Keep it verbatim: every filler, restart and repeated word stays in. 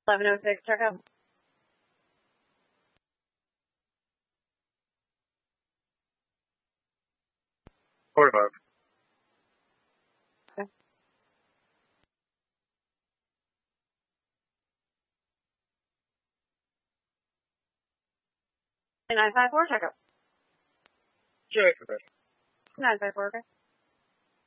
eleven oh six, check out. forty-five. Okay. nine five four, check out. Check. nine five four, okay.